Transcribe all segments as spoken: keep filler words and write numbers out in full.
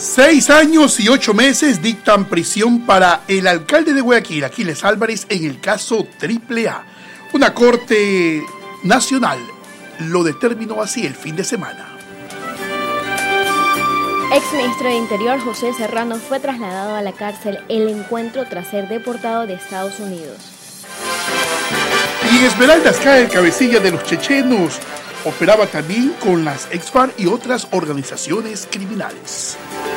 Seis años y ocho meses dictan prisión para el alcalde de Guayaquil, Aquiles Álvarez, en el caso Triple A. Una corte nacional lo determinó así el fin de semana. Exministro de Interior José Serrano fue trasladado a la cárcel El Encuentro tras ser deportado de Estados Unidos. Y en Esmeraldas cae el cabecilla de los chechenos. Operaba también con las ex-FARC y otras organizaciones criminales.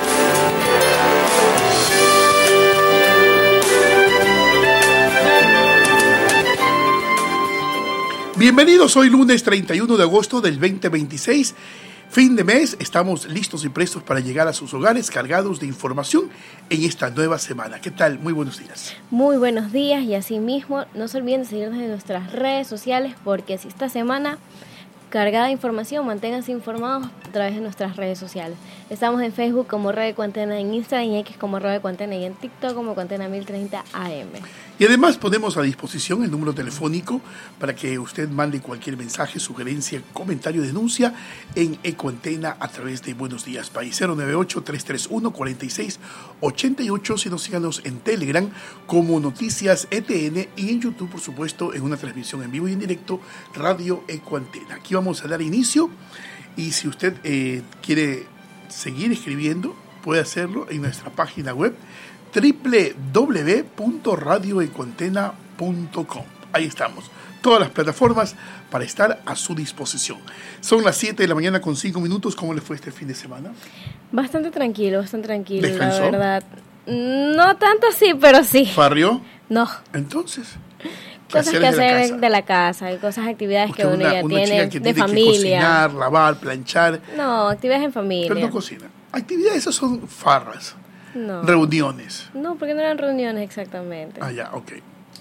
Bienvenidos, hoy lunes treinta y uno de agosto del veinte veintiséis. Fin de mes, estamos listos y prestos para llegar a sus hogares cargados de información en esta nueva semana. ¿Qué tal? Muy buenos días. Muy buenos días y asimismo no se olviden de seguirnos en nuestras redes sociales porque si esta semana cargada de información, manténganse informados a través de nuestras redes sociales. Estamos en Facebook como Radio Cuantena, en Instagram y X como Radio Cuantena y en TikTok como Cuantena mil treinta A M. Y además ponemos a disposición el número telefónico para que usted mande cualquier mensaje, sugerencia, comentario, denuncia en Ecuantena a través de Buenos Días País. cero nueve ocho, tres tres uno, cuatro seis ocho ocho. Si no, síganos en Telegram como Noticias E T N y en YouTube, por supuesto, en una transmisión en vivo y en directo, Radio Ecuantena. Aquí vamos a dar inicio y si usted eh, quiere seguir escribiendo, puede hacerlo en nuestra página web doble u doble u doble u punto radio ecuantena punto com. Ahí estamos, todas las plataformas para estar a su disposición. Son las siete de la mañana con cinco minutos. ¿Cómo le fue este fin de semana? Bastante tranquilo, bastante tranquilo, ¿Descansó? La verdad. No tanto así, pero sí. ¿Farrió? No. Entonces, Cosas que hacer de, de la casa, cosas, actividades Usted que uno una, ya una tiene, que de tiene familia. Que cocinar, lavar, planchar. No, actividades en familia. Pero no cocina. Actividades, esas son farras. No. Reuniones. No, porque no eran reuniones exactamente. Ah, ya, ok.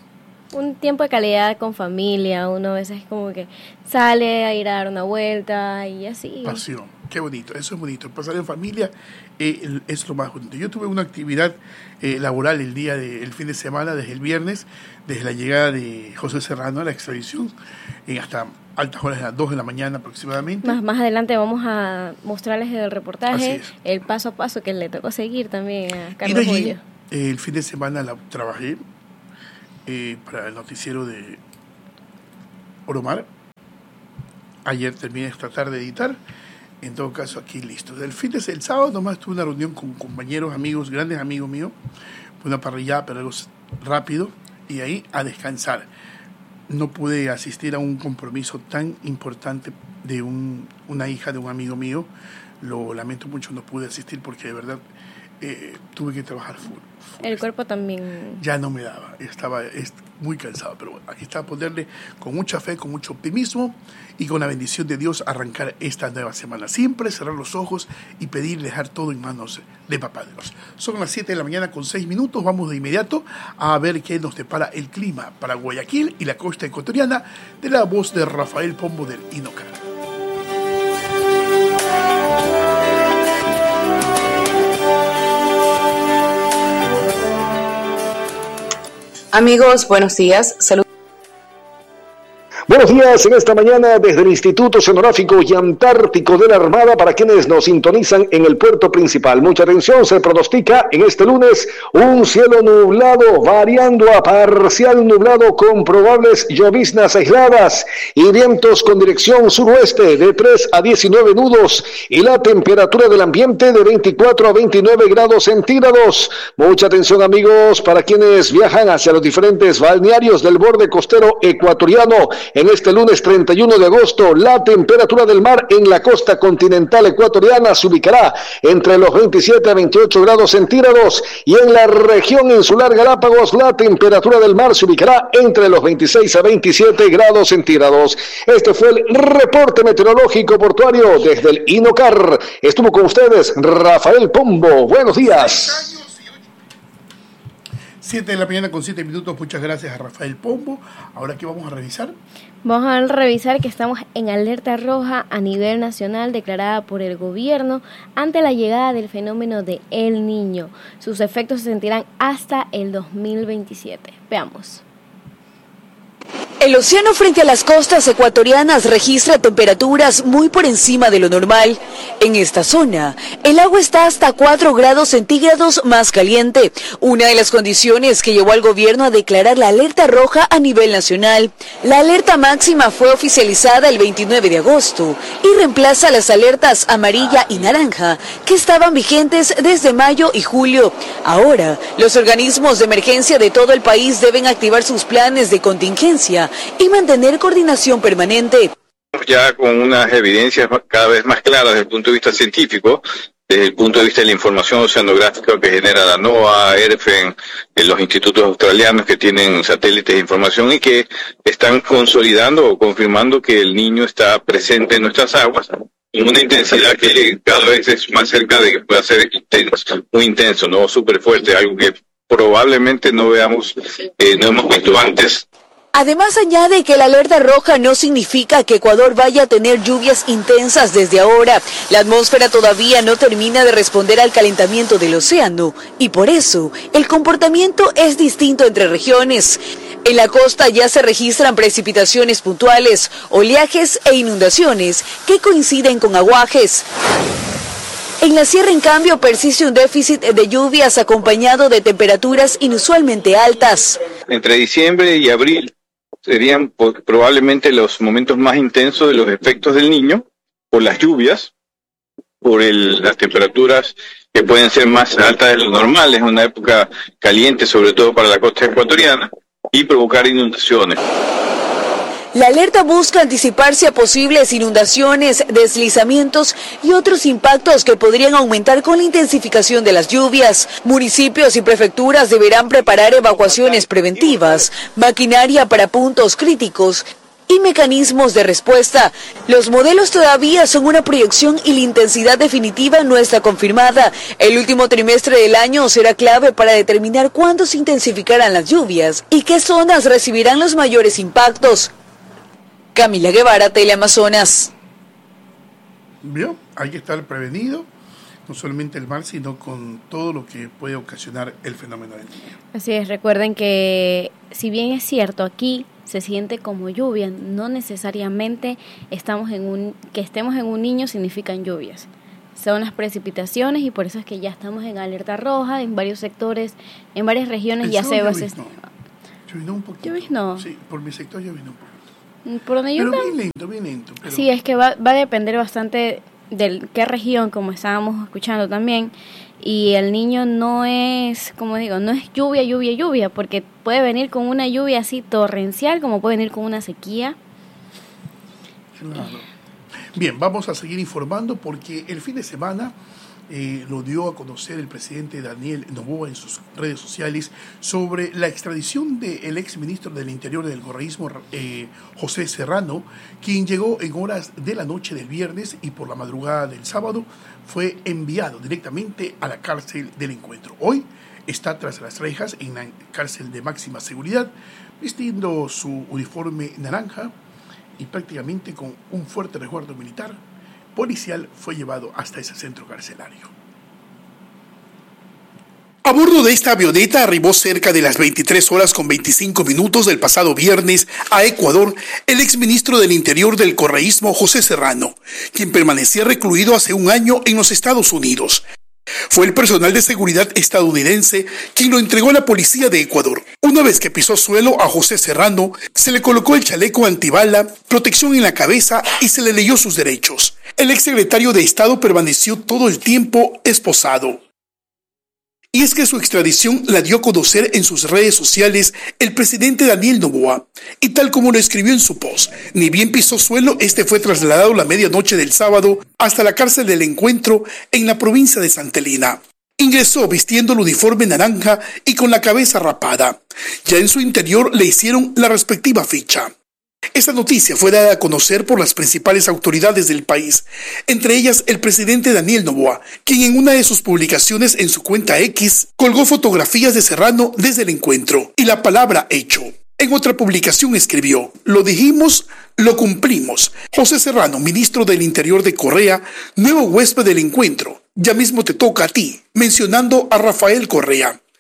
Un tiempo de calidad con familia, uno a veces como que sale a ir a dar una vuelta y así. Pasión, qué bonito, eso es bonito. Pasar en familia eh, es lo más bonito. Yo tuve una actividad eh, laboral el día de, el fin de semana, desde el viernes, desde la llegada de José Serrano a la extradición, en hasta altas horas, a las dos de la mañana aproximadamente. Más, más adelante vamos a mostrarles el reportaje, el paso a paso que le tocó seguir también a Carlos y de allí, Julio. Eh, el fin de semana la trabajé eh, para el noticiero de Oromar. Ayer terminé esta tarde de editar. En todo caso, aquí listo. El fin de el sábado nomás tuve una reunión con compañeros, amigos, grandes amigos míos, una parrillada, pero algo rápido, y ahí a descansar. No pude asistir a un compromiso tan importante de un, una hija de un amigo mío. Lo lamento mucho, no pude asistir porque de verdad eh, tuve que trabajar full, full. El cuerpo también. Ya no me daba, estaba es, muy cansado, pero bueno, aquí está a ponerle con mucha fe, con mucho optimismo y con la bendición de Dios arrancar esta nueva semana. Siempre cerrar los ojos y pedir, dejar todo en manos de Papá Dios. Son las siete de la mañana con seis minutos, vamos de inmediato a ver qué nos depara el clima para Guayaquil y la costa ecuatoriana de la voz de Rafael Pombo del Inocar. Amigos, buenos días. Saludos. Buenos días en esta mañana desde el Instituto Oceanográfico y Antártico de la Armada para quienes nos sintonizan en el puerto principal. Mucha atención, se pronostica en este lunes un cielo nublado variando a parcial nublado con probables lloviznas aisladas y vientos con dirección suroeste de tres a diecinueve nudos y la temperatura del ambiente de veinticuatro a veintinueve grados centígrados. Mucha atención, amigos, para quienes viajan hacia los diferentes balnearios del borde costero ecuatoriano. En este lunes treinta y uno de agosto, la temperatura del mar en la costa continental ecuatoriana se ubicará entre los veintisiete a veintiocho grados centígrados y en la región insular Galápagos la temperatura del mar se ubicará entre los veintiséis a veintisiete grados centígrados. Este fue el reporte meteorológico portuario desde el Inocar. Estuvo con ustedes Rafael Pombo. Buenos días. siete de la mañana con siete minutos, muchas gracias a Rafael Pombo. Ahora, ¿qué vamos a revisar? Vamos a revisar que estamos en alerta roja a nivel nacional declarada por el gobierno ante la llegada del fenómeno de El Niño. Sus efectos se sentirán hasta el dos mil veintisiete. Veamos. El océano frente a las costas ecuatorianas registra temperaturas muy por encima de lo normal. En esta zona, el agua está hasta cuatro grados centígrados más caliente, una de las condiciones que llevó al gobierno a declarar la alerta roja a nivel nacional. La alerta máxima fue oficializada el veintinueve de agosto y reemplaza las alertas amarilla y naranja, que estaban vigentes desde mayo y julio. Ahora, los organismos de emergencia de todo el país deben activar sus planes de contingencia y mantener coordinación permanente. Ya con unas evidencias cada vez más claras desde el punto de vista científico, desde el punto de vista de la información oceanográfica que genera la NOAA, ERFEN, los institutos australianos que tienen satélites de información y que están consolidando o confirmando que el Niño está presente en nuestras aguas en una intensidad que cada vez es más cerca de que pueda ser intenso, muy intenso, no súper fuerte, algo que probablemente no veamos, eh, no hemos visto antes. Además añade que la alerta roja no significa que Ecuador vaya a tener lluvias intensas desde ahora. La atmósfera todavía no termina de responder al calentamiento del océano y por eso el comportamiento es distinto entre regiones. En la costa ya se registran precipitaciones puntuales, oleajes e inundaciones que coinciden con aguajes. En la sierra, en cambio, persiste un déficit de lluvias acompañado de temperaturas inusualmente altas. Entre diciembre y abril serían probablemente los momentos más intensos de los efectos del Niño, por las lluvias, por el, las temperaturas que pueden ser más altas de lo normal, es una época caliente, sobre todo para la costa ecuatoriana, y provocar inundaciones. La alerta busca anticiparse a posibles inundaciones, deslizamientos y otros impactos que podrían aumentar con la intensificación de las lluvias. Municipios y prefecturas deberán preparar evacuaciones preventivas, maquinaria para puntos críticos y mecanismos de respuesta. Los modelos todavía son una proyección y la intensidad definitiva no está confirmada. El último trimestre del año será clave para determinar cuándo se intensificarán las lluvias y qué zonas recibirán los mayores impactos. Camila Guevara, Teleamazonas. Bien, hay que estar prevenido, no solamente el mar, sino con todo lo que puede ocasionar el fenómeno del Niño. Así es, recuerden que si bien es cierto, aquí se siente como lluvia, no necesariamente estamos en un que estemos en un Niño significan lluvias. Son las precipitaciones y por eso es que ya estamos en alerta roja en varios sectores, en varias regiones ya se va a... Lloviznó. Lloviznó un poquito. ¿Lloviznó? Sí, por mi sector lloviznó un poco. Por donde yo pero bien lento, bien lento. Pero... Sí, es que va, va a depender bastante de qué región, como estábamos escuchando también, y el Niño no es, como digo, no es lluvia, lluvia, lluvia, porque puede venir con una lluvia así torrencial, como puede venir con una sequía. Claro. Bien, vamos a seguir informando porque el fin de semana eh, lo dio a conocer el presidente Daniel Noboa en sus redes sociales sobre la extradición del ex ministro del Interior del correísmo, eh, José Serrano, quien llegó en horas de la noche del viernes y por la madrugada del sábado fue enviado directamente a la cárcel del Encuentro. Hoy está tras las rejas en la cárcel de máxima seguridad, vistiendo su uniforme naranja y prácticamente con un fuerte resguardo militar policial fue llevado hasta ese centro carcelario. A bordo de esta avioneta arribó cerca de las veintitrés horas con veinticinco minutos del pasado viernes a Ecuador el exministro del Interior del correísmo José Serrano, quien permanecía recluido hace un año en los Estados Unidos. Fue el personal de seguridad estadounidense quien lo entregó a la policía de Ecuador. Una vez que pisó suelo a José Serrano, se le colocó el chaleco antibala, protección en la cabeza y se le leyó sus derechos. El exsecretario de Estado permaneció todo el tiempo esposado. Y es que su extradición la dio a conocer en sus redes sociales el presidente Daniel Noboa, y tal como lo escribió en su post, ni bien pisó suelo, este fue trasladado la medianoche del sábado hasta la cárcel del Encuentro en la provincia de Santa Elena. Ingresó vistiendo el uniforme naranja y con la cabeza rapada. Ya en su interior le hicieron la respectiva ficha. Esta noticia fue dada a conocer por las principales autoridades del país, entre ellas el presidente Daniel Noboa, quien en una de sus publicaciones en su cuenta X colgó fotografías de Serrano desde el Encuentro y la palabra hecho. En otra publicación escribió: lo dijimos, lo cumplimos. José Serrano, ministro del Interior de Correa, nuevo huésped del Encuentro. Ya mismo te toca a ti, mencionando a Rafael Correa.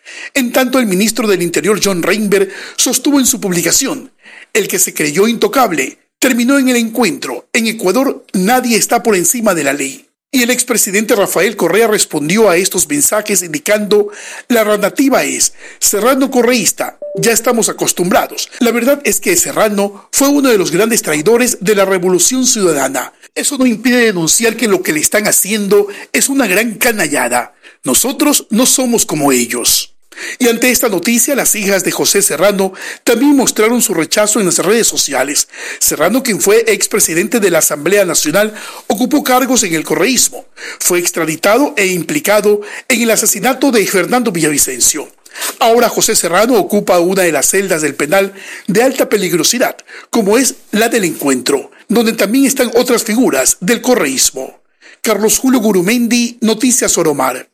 En tanto, el ministro del Interior, John Reinberg, sostuvo en su publicación: el que se creyó intocable terminó en el encuentro. En Ecuador nadie está por encima de la ley. Y el expresidente Rafael Correa respondió a estos mensajes indicando: la narrativa es Serrano correísta, ya estamos acostumbrados. La verdad es que Serrano fue uno de los grandes traidores de la Revolución Ciudadana. Eso no impide denunciar que lo que le están haciendo es una gran canallada. Nosotros no somos como ellos. Y ante esta noticia, las hijas de José Serrano también mostraron su rechazo en las redes sociales. Serrano, quien fue expresidente de la Asamblea Nacional, ocupó cargos en el correísmo. Fue extraditado e implicado en el asesinato de Fernando Villavicencio. Ahora José Serrano ocupa una de las celdas del penal de alta peligrosidad, como es la del Encuentro, donde también están otras figuras del correísmo. Carlos Julio Gurumendi, Noticias Soromar.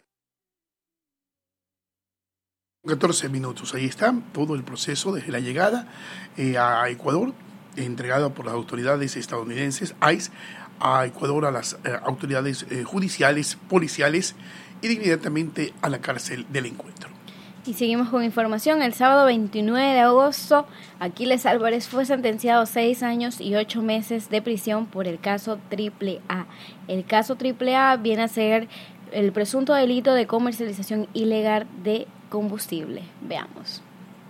catorce minutos, ahí está todo el proceso desde la llegada eh, a Ecuador, entregado por las autoridades estadounidenses, I C E, a Ecuador, a las eh, autoridades eh, judiciales, policiales, y inmediatamente a la cárcel del Encuentro. Y seguimos con información. El sábado veintinueve de agosto, Aquiles Álvarez fue sentenciado a seis años y ocho meses de prisión por el caso Triple A. El caso Triple A viene a ser el presunto delito de comercialización ilegal de combustible. Veamos.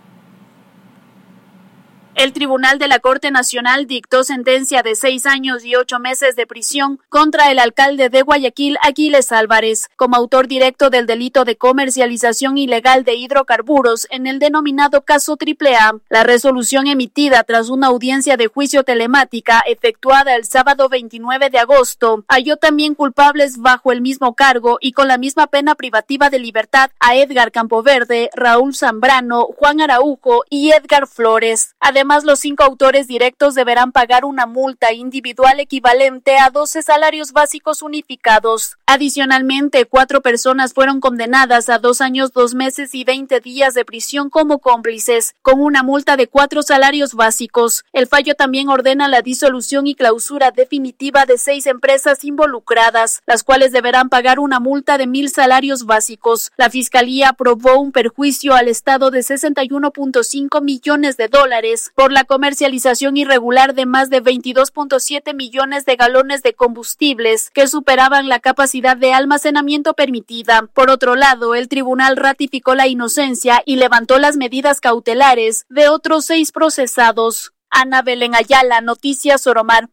El Tribunal de la Corte Nacional dictó sentencia de seis años y ocho meses de prisión contra el alcalde de Guayaquil, Aquiles Álvarez, como autor directo del delito de comercialización ilegal de hidrocarburos en el denominado caso Triple A. La resolución emitida tras una audiencia de juicio telemática efectuada el sábado veintinueve de agosto halló también culpables bajo el mismo cargo y con la misma pena privativa de libertad a Edgar Campoverde, Raúl Zambrano, Juan Araujo y Edgar Flores. Además, los cinco autores directos deberán pagar una multa individual equivalente a doce salarios básicos unificados. Adicionalmente, cuatro personas fueron condenadas a dos años, dos meses y veinte días de prisión como cómplices, con una multa de cuatro salarios básicos. El fallo también ordena la disolución y clausura definitiva de seis empresas involucradas, las cuales deberán pagar una multa de mil salarios básicos. La Fiscalía aprobó un perjuicio al Estado de sesenta y uno punto cinco millones de dólares por la comercialización irregular de más de veintidós punto siete millones de galones de combustibles que superaban la capacidad de almacenamiento permitida. Por otro lado, el tribunal ratificó la inocencia y levantó las medidas cautelares de otros seis procesados. Ana Belén Ayala, Noticias Soromar.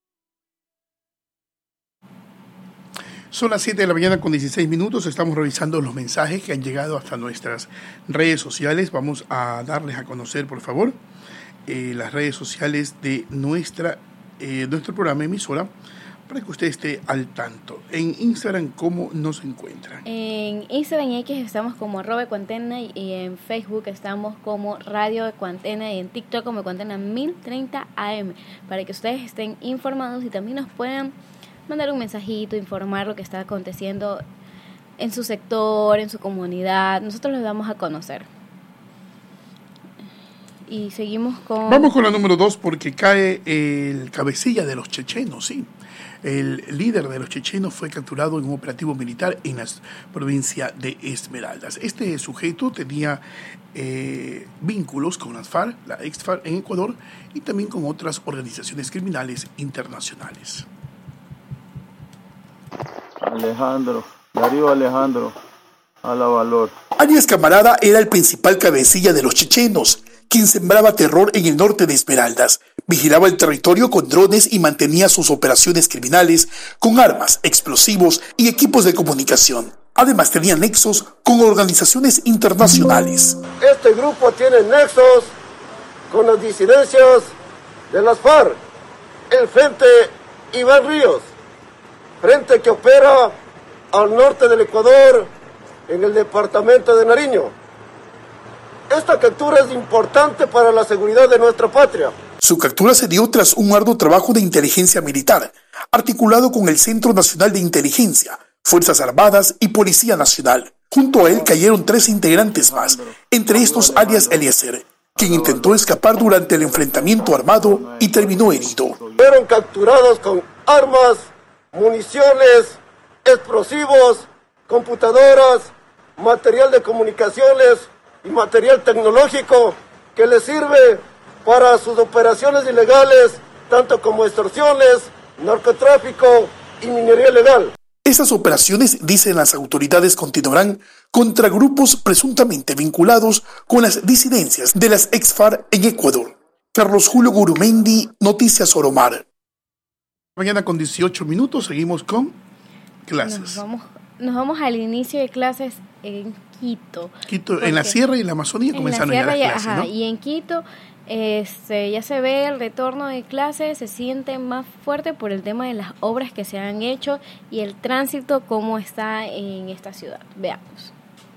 Son las siete de la mañana con dieciséis minutos. Estamos revisando los mensajes que han llegado hasta nuestras redes sociales. Vamos a darles a conocer, por favor, eh, las redes sociales de nuestra, eh, nuestro programa emisora, para que usted esté al tanto. En Instagram, ¿cómo nos encuentran? En Instagram y X estamos como arroba Ecuantena, y en Facebook estamos como Radio Ecuantena, y en TikTok como Ecuantena mil treinta A M, para que ustedes estén informados y también nos puedan mandar un mensajito, informar lo que está aconteciendo en su sector, en su comunidad. Nosotros los damos a conocer. Y seguimos con... Vamos con la número dos, porque cae el cabecilla de los chechenos, sí. El líder de los chechenos fue capturado en un operativo militar en la provincia de Esmeraldas. Este sujeto tenía eh, vínculos con las FARC, la ex-FARC en Ecuador, y también con otras organizaciones criminales internacionales. Alejandro, Darío Alejandro, a la valor. Arias Camarada era el principal cabecilla de los chechenos, quien sembraba terror en el norte de Esmeraldas, vigilaba el territorio con drones y mantenía sus operaciones criminales con armas, explosivos y equipos de comunicación. Además tenía nexos con organizaciones internacionales. Este grupo tiene nexos con las disidencias de las FARC, el Frente Iván Ríos, frente que opera al norte del Ecuador, en el departamento de Nariño. Esta captura es importante para la seguridad de nuestra patria. Su captura se dio tras un arduo trabajo de inteligencia militar, articulado con el Centro Nacional de Inteligencia, Fuerzas Armadas y Policía Nacional. Junto a él cayeron tres integrantes más, entre estos alias Eliezer, quien intentó escapar durante el enfrentamiento armado y terminó herido. Fueron capturados con armas, municiones, explosivos, computadoras, material de comunicaciones y material tecnológico que les sirve para sus operaciones ilegales, tanto como extorsiones, narcotráfico y minería ilegal. Estas operaciones, dicen las autoridades, continuarán contra grupos presuntamente vinculados con las disidencias de las ex-FARC en Ecuador. Carlos Julio Gurumendi, Noticias Oromar. Mañana con dieciocho minutos seguimos con clases. Nos vamos, nos vamos al inicio de clases en Quito. Quito, en la sierra y en la Amazonía comenzaron ya las clases, ajá, ¿no? Y en Quito este, ya se ve el retorno de clases, se siente más fuerte por el tema de las obras que se han hecho y el tránsito como está en esta ciudad. Veamos.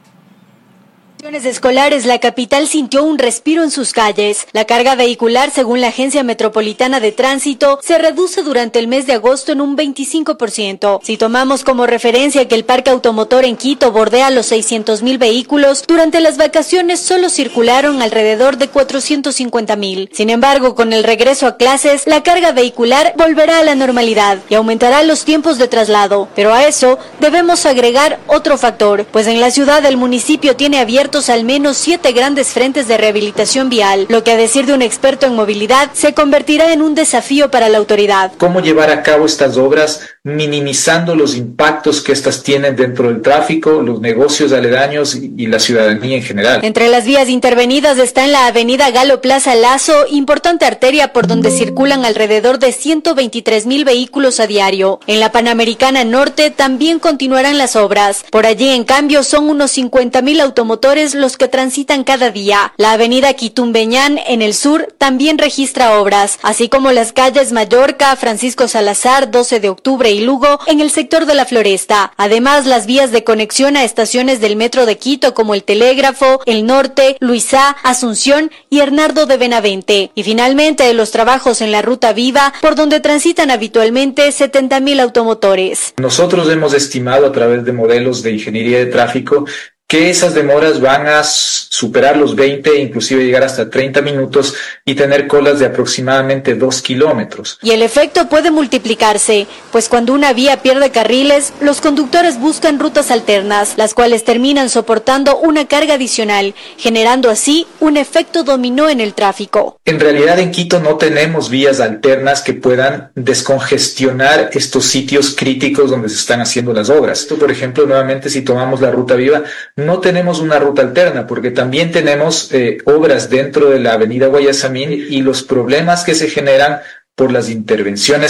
Escolares, la capital sintió un respiro en sus calles. La carga vehicular, según la Agencia Metropolitana de Tránsito, se reduce durante el mes de agosto en un veinticinco por ciento. Si tomamos como referencia que el parque automotor en Quito bordea los seiscientos mil vehículos, durante las vacaciones solo circularon alrededor de cuatrocientos cincuenta mil. Sin embargo, con el regreso a clases, la carga vehicular volverá a la normalidad y aumentará los tiempos de traslado. Pero a eso debemos agregar otro factor, pues en la ciudad el municipio tiene abierto al menos siete grandes frentes de rehabilitación vial, lo que a decir de un experto en movilidad se convertirá en un desafío para la autoridad. ¿Cómo llevar a cabo estas obras minimizando los impactos que estas tienen dentro del tráfico, los negocios aledaños y la ciudadanía en general? Entre las vías intervenidas está en la avenida Galo Plaza Lazo, importante arteria por donde circulan alrededor de ciento veintitrés mil vehículos a diario. En la Panamericana Norte también continuarán las obras. Por allí, en cambio, son unos cincuenta mil automotores los que transitan cada día. La avenida Quitumbeñán en el sur también registra obras, así como las calles Mallorca, Francisco Salazar, doce de octubre y Lugo en el sector de la Floresta. Además, las vías de conexión a estaciones del metro de Quito como el Telégrafo, el Norte, Luisá, Asunción y Hernando de Benavente. Y finalmente, los trabajos en la Ruta Viva, por donde transitan habitualmente setenta mil automotores. Nosotros hemos estimado a través de modelos de ingeniería de tráfico que esas demoras van a superar los veinte, inclusive llegar hasta treinta minutos y tener colas de aproximadamente dos kilómetros. Y el efecto puede multiplicarse, pues cuando una vía pierde carriles, los conductores buscan rutas alternas, las cuales terminan soportando una carga adicional, generando así un efecto dominó en el tráfico. En realidad en Quito no tenemos vías alternas que puedan descongestionar estos sitios críticos donde se están haciendo las obras. Esto, por ejemplo, nuevamente si tomamos la Ruta Viva, no tenemos una ruta alterna porque también tenemos eh, obras dentro de la avenida Guayasamín y los problemas que se generan por las intervenciones